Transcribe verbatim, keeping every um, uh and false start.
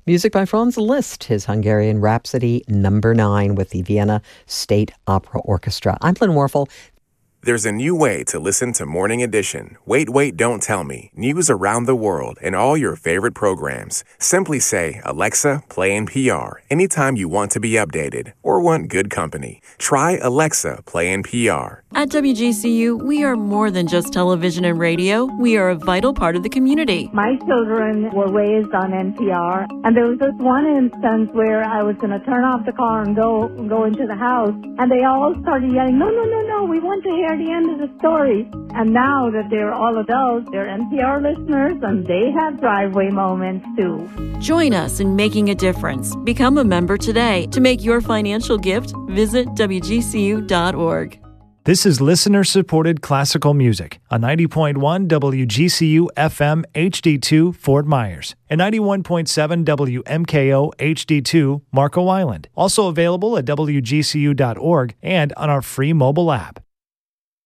Music by Franz Liszt, his Hungarian Rhapsody number nine with the Vienna State Opera Orchestra. I'm Lynn Warfel. There's a new way to listen to Morning Edition. Wait, wait, don't tell me. News around the world and all your favorite programs. Simply say, Alexa, play N P R anytime you want to be updated or want good company. Try Alexa, play N P R. At W G C U, we are more than just television and radio. We are a vital part of the community. My children were raised on N P R, and there was this one instance where I was going to turn off the car and go go into the house, and they all started yelling, no, no, no, no, we want to hear the end of the story. And now that they're all adults, they're N P R listeners, and they have driveway moments too. Join us in making a difference. Become a member today. To make your financial gift, visit W G C U dot org. This is listener-supported classical music on ninety point one W G C U F M H D two Fort Myers and ninety-one point seven W M K O H D two Marco Island. Also available at W G C U dot org and on our free mobile app.